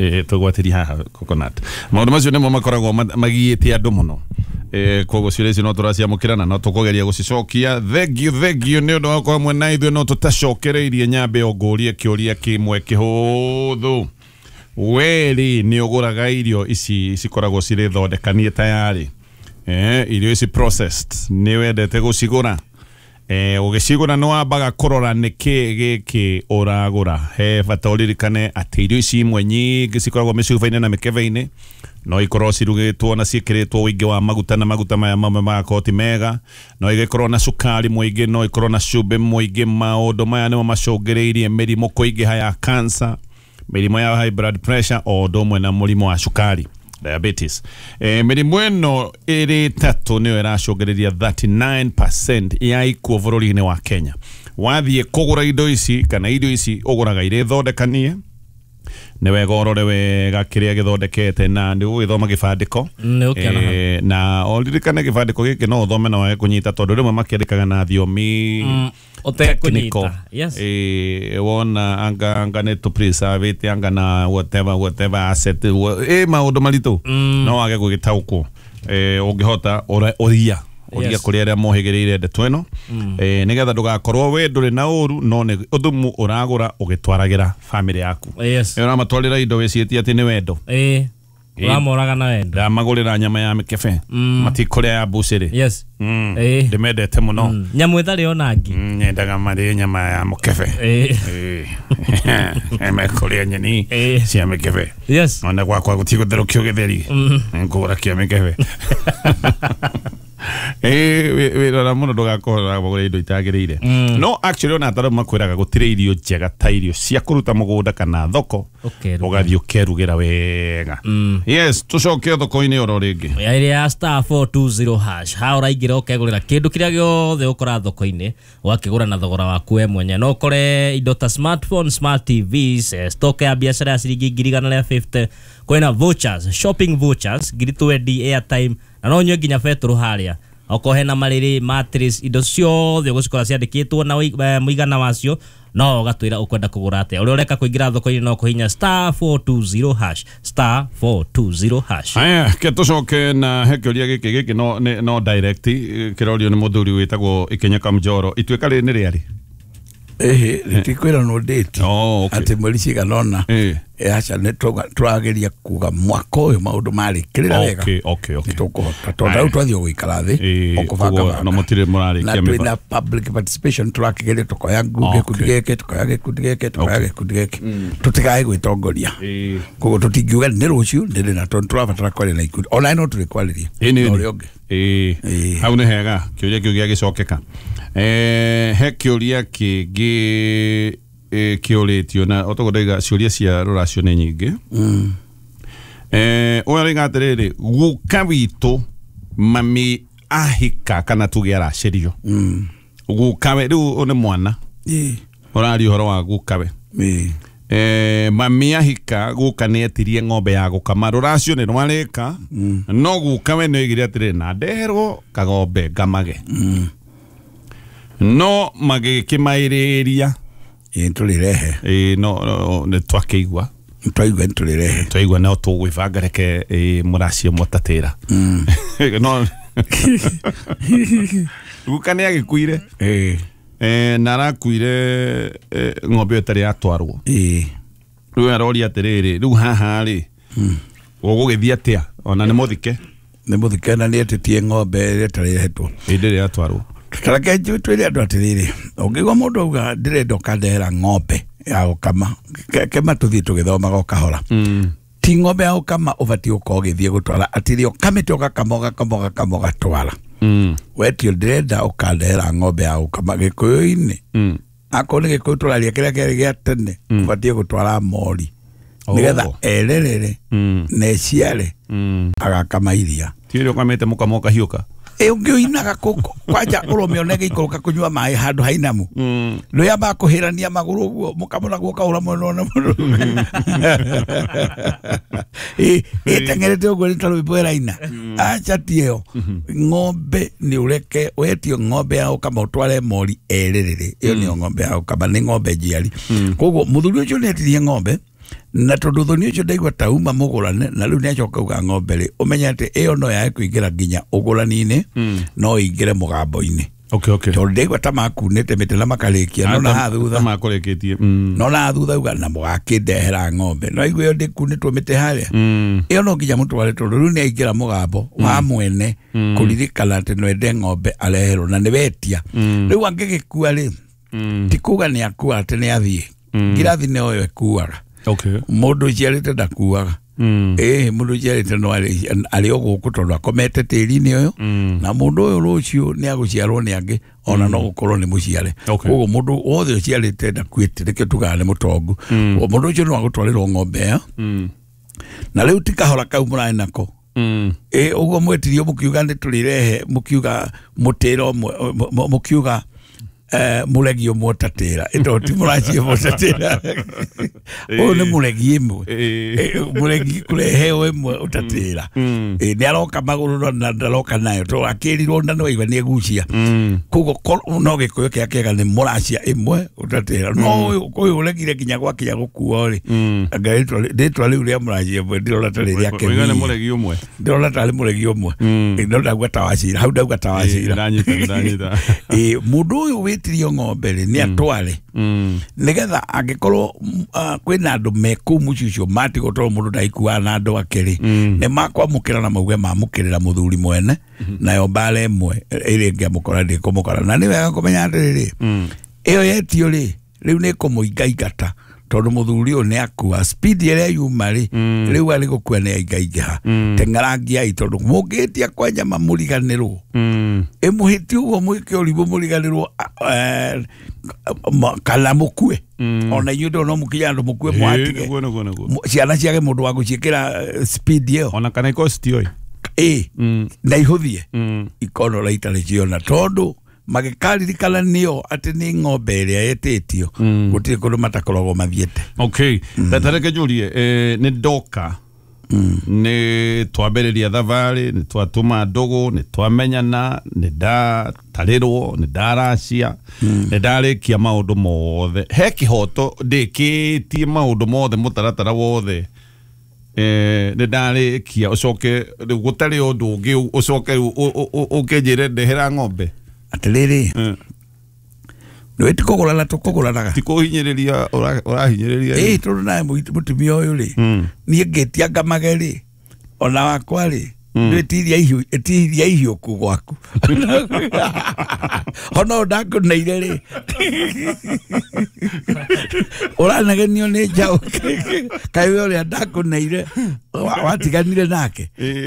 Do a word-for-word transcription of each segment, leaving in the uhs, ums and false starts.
eh tugwatiri haha coconut maundu macio nimo makoragwo magiite andu muno eh kogo cireci no turacia mukirana no tukogeria gucicokia thegio thegio ni undu wakwa mwe na ithu no tutacokereirie nyambe ongurie kiuria kimwe kihuthu weri ni uguraga irio ici cikoragwo ciri thondekanie tayari eh irio ici processed ni wendete gucigura eh ugicigura no wambaga kurora niki giki uragura he bata uririkane ati irio ici imwe nyingi cikoragwo micuba-ini na mikebe-ini no ikorwo cirugitwo na cikiritwo wingi wa maguta na maguta maya mamwe magakoti mega no igikorwo na cukari mwingi no ikorwo na cumbi mwingi maundu maya nimo macungireirie mirimo kuingiha ya cancer mirimo ya high blood pressure o domwe na murimo wa cukari diabetes eh mirimo eno iri tatu niyo iracungireria thirty-nine percent ya ikuo bururi-ini wa Kenya wathie kugura indo ici kana indo ici uguraga ire thondekanie ne wega orore wega kiria githondekete na ndi ugithoma gibandiko eh na oririkane gibandiko giki no uthome na wae kunyita tondu rimwe makiandikaga na thiomi mm, otekunyita yes eh wona anga anga ne to preserve anga na whatever whatever asset eh maundu maritu mm. no wage gugitaukwo eh ungihota oria oria kuri aria mohigereire ndeto eno mm. eh nigetha ndugakorwo we nduri na uru no ni uthumu uragura ugitwaragira family yaku yes era matwarira indo wicitie ati ni wendo eh uramoraga na wendo ndamagurira nyama ya mikebe mm. matikuria ya buciri yes mm. eh ndimendete muno mm. nyamu ithari onangi mm, nyendaga mari nyama ya mukebe eh eh eme kuria nyeni eh cia mikebe yes ona gwakwa gutigutherukio githeri ngura kia mikebe eh we rora muno ndugakora bagure indo itagirire no actually ona taro makwiraga gutire irio njega ta irio cia kuruta mugunda kana thoko ugathio kerugira wega yes tucoke thoko-ini oro ringi ya ile ya star four two zero hash ha uraingira ukegurira kindu kiria giothe ukora thoko-ini wakigura na thogora waku we mwenye no kore indo ta smartphone smart T Vs eh, stock ya biashara ya ciringi ngiri igana rĩa fifty kwina vouchers shopping vouchers ngiri twenty airtime na no nywe nginya betro haria okohe na mariri mattress indo ciothe gucikora ciandikitwo na muigana wacio no gatwira ukwenda kugura ate uri ureka kuingira thoko-ini no kuhinya star four two zero hash star four two zero hash aya ketucoke na hekiuria giki giki no no direct kirorio ni muthuri witagwo Ikenya Kamjoro ituika ri ni riari eh ritikwira no date oh okay ati mweri ciganona eh acha ne twageria kuga mwaka uyu maundu mari kirira wega okay okay okay tukuhota tondu twathio gwikara thi okubanga no mutire murari kia me na public participation twakigeria tukoya nguge kudigeke tukoya kudigeke tukoya kudigeke tutigae gwitongoria kugo tutingiuga ni ruciu ndi na tondu twabatara kwari na ikundi ona no turi kwariria ori onge eh hau ni hega kiuria kiu gia gicokeka eh he kiuria kingi eh kioretio na otogodaiga ciuria cia ruracio ni nyingi mm. eh oya ringa atiriri guka witu mami ahika kana tuge aracerio mm. gukawe riu one mwana eh orari horo wa gukawe eh eh mami ahika guka ni etirie ng'ombe ya gukama ruracio ni rwarika mm. no gukawe ni igire atiriri na nderwo kagombe ngamage mm. no magikimairiria inturirehe eh no no ne twakeigwa twaigwa inturirehe twaigwa no tugwivanga reke eh muracio motatira mm. no gukane agikuire eh eh narakuire eh, ng'ombe etari atwarwo eh riu arori atiriri riu haha ri mm. ugugithia atia ona ni muthike ni muthike na ni etitie ng'ombe etari hetwo indiri atwarwo Karake ju twiri andu atiriri ungigwa mundu auga ndirenda ukandehera ng'ombe ya ukama kema tuthii tugithoma ukahora mm. ti ng'ombe ya ukama ubati uko githie gutwara atirio kamete ukakamoga kamoga kamoga twara mm. wetio ndirenda ukandehera ng'ombe ya ukama gikuyu-ini mm. akoni gikuyu turaria kiria kiri gia tene mm. ubati gutwara mori oh. nigetha ererere mm. neciare mm. agakama iria tirio kamete mukamoka hiuka e ungioinaga koko kwanja uromeonege ikoroka kunywa mai handu hainamu mm. no yamba kuhirania maguru guo mukamona guoka ura muno na muno e etengerete ugo ritalo bipoeraina acha tio ng'ombe ni ureke wetio ng'ombe yao kama utware mori ererere iyo ni ng'ombe yao kama ni ng'ombe jiari kogo muthuri ucio netirie ng'ombe na tondu thoni ucio ndaigua ta uma mugurane na riu niacoka uga ng'ombe ri umenya ati iyo no yae kuingira nginya ugurani-ini no ingire mugambo-ini. Okay, okay. Tondu ndaigua ta makunite miti na makarikia no na thutha makureketie no na thutha uga na mugakindehera ng'ombe no igwe yo ndikunitwo miti haria iyo no nginya mutware tondu riu niaingira mugambo wa mwene kuririkana ati no ende ng'ombe areherwo na ni wetia riu angigikua ri ti kuga ni akua ati ni athie ngirathi ni oyo ekuaga. Okay. Mundu ciarite ndakuaga. Mm. Eh mundu ciarite no ari ari oguku tondu akomete tiri-ini uyu na mundu uyu rucio ni aguciarwo ni angi ona no gukorwo ni muciare. Uguo mundu wothe ciarite ndakuite reke tugane ni mutongu. Uguo mundu ucio no agutwarirwo ng'ombe ya. Na riu tikahora kau murai nako. Eh uguo mwetirio mukiuga ndi turirehe mukiuga mutiro mukiuga eh mulegi omotatira ito ti murachi omotatira o ne mulegi imwe mulegi kurehe imwe utatira eh ni aroka maguru na ndaloka nayo to akirirwo na no iba ni gucia kugo no gikuyo kia kega ni murachi imwe utatira no kuyo ulegire kinya gwa kinya gukuo ri agaitwa nditwa riu ria murachi imwe ndirora tari ria ke ni mulegi umwe ndirora tari mulegi umwe ino ndagwa tawacira hau ndagwa tawacira ndanyita ndanyita eh mundu uyu tirio ng'ombe ni atware nigetha angikorwo kwina andu meku mucicio mati gotoro mundu ndaikua na andu akiri ni makwamukira na mauge mamukirira muthuri mwene nayo mbale imwe iri ngiamukora ndi kumukora na ni wega kumenya atiriri iyo yetio ri riu ni kumuingaingata tondu muthuri uyu ni akua speed ire yuma ri riu ari gukua ni aingaingaha tengarangia tondu mugitia kwanja mamuriganirwo emuhiti ugo mwike uribo muriganirwo kala mukue ona yudo no mukinya andu mukue mwatige ciana ciage mundu wa guciikira speed iyo ona kana ikosti oi eh na ihuthie ikono laita ciona tondu magikaririkana nio ati ni ng'ombe iria yetitio gutiri kundu matakoragwo mathiete. Okay, ndatareke jurie eh ni doka ni twambiriria thavari ni twatuma ndugu ni twamenyana ni da tarirwo ni daracia ni darikia maundu mothe he kihoto ndikitie maundu mothe mutaratara wothe eh ni darikia ucoke gutari undu ungi ucoke ukenjire ndehera ng'ombe atiriri no tikogora la tukogora naga tikuhinyiriria urahinyiriria eh tondu na mutumia uyu ri ni ngetia ngamageri ona wakwa ri ndetiria ihu etiria ihu ku gwaku ona ndakuneire ri uranagenio ni njau kai uri ndakuneire watiganire nake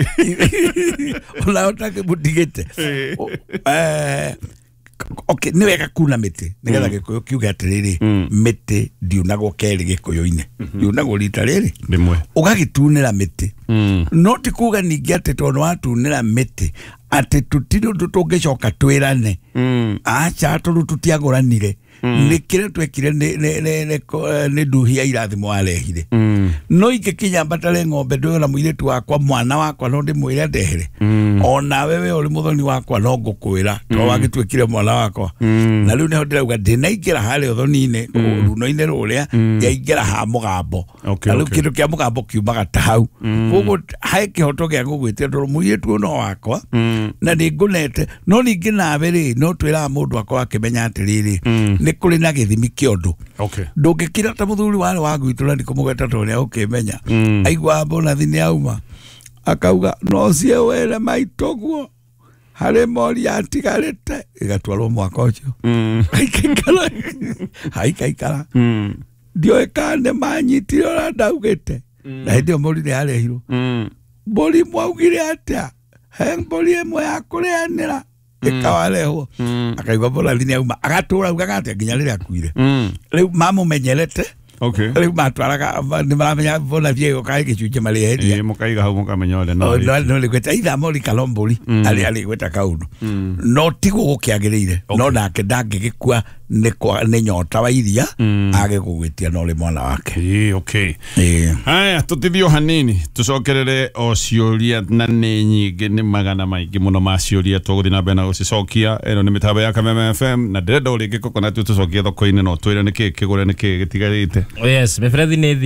ona utake mutigite eh okay ni wega kuna miti nigetha gikuyu kiuga atiriri miti ndiunagwo keri gikuyu-ini ndiunagwo rita riri rimwe ugagitunira miti no ti kuga ningi ati tondu watunira miti ati tutiri undu tungicoka twirane acha tondu tutiaguranire nikire twekire ni ni ni ni nduhia irathimo arehire no ikikinya mbatare ng'ombe ndwira muiritu wakwa mwana wakwa no ndimwire ndehere ona wewe uri muthoni wakwa no ngukwira to wagitwekire mwana wakwa na riu neho ndirauga ndinaingira hari uthoni-ini runo-ini ruria yaingira ha mugambo na riu kindu kia mugambo kiumaga ta hau koguo hai kihoto gia gugwitia tondu muiritu no wakwa na ndingunete no ningi nawe ri no twira mundu akwa akimenya atiriri ni kuri na githimi kiondu okay ndungikira ta muthuri wale wa gwitura ndi kumugeta to ria ukimenya aigwa bona thini auma akauga no cie wele maitoguo hare mori atigarite igatwarwo mwaka ucio haikaikara haikaikara ndio ekane manyitire ora ndaugite na hindi mori ni arehirwo mbori mwaugire atia he mbori emwe ya kurianira ikawareho akaigwa bola thini auma agatura ugaga atia nginya riria akuire riu mamumenyerete okay riu matwaraga ni maramenya bona vie kai gicunje mari heria eh mukaiga hau mukamenya ole no no no ligweta itha mori kalombori ali ali gweta kaundu no tigo gukiagirire no nake ndangigikua ni kwa ni nyota wa iria age gugwitia no ri mwana wake eh okay eh haya tutithio hanini tucokerere o ciuria na ni nyingi ni magana maingi muno ma ciuria tuguthina bena gucicokia eno ni mitabo ya Kameme F M na ndenda uri gikoko na tucokia thoko-ini no twire niki kigure niki gitigarite yes mefrethi ni thiu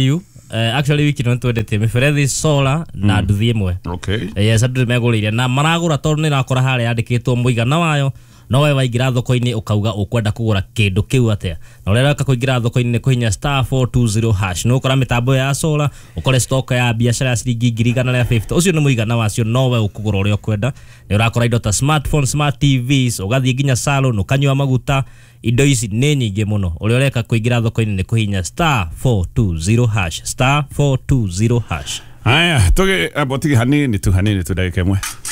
uh, actually wiki no twendete miberethi solar na nduthi imwe okay yes andu meguriire na maragura tondu ni rakora hale yandikitwo muigana wayo no we waingira thoko-ini ukauga ukwenda kugura kindu kiu atia na uria reka kuingira thoko-ini ni kuhinya star four two zero hash no ukora mitambo ya solar ukore stock ya biashara ya ciringi ngiri igana rĩa fifty ucio ni muigana wacio no we ukugura uria ukwenda ni urakora indo ta smartphone smart tvs ugathie nginya salon ukanywa maguta indo ici ni nyingi muno uria reka kuingira thoko-ini ni kuhinya star four two zero hash star four two zero hash aya tuge abotigi hanini tu hanini tu dakika imwe